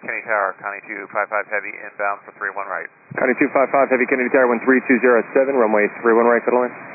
Kennedy Tower, Connie 255 Heavy inbound for 31 right. Connie 255 Heavy, Kennedy Tower 13207, runway 31 right, good line.